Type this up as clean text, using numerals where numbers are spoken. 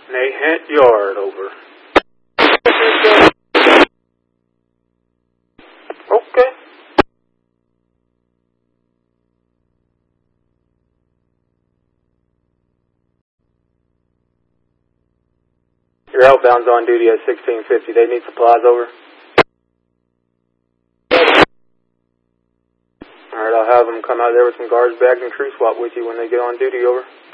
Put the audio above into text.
Nahant Yard, over. Okay. Your outbound's on duty at 1650. They need supplies, over. Alright, I'll have them come out there with some guards, bags, and crew swap with you when they get on duty, over.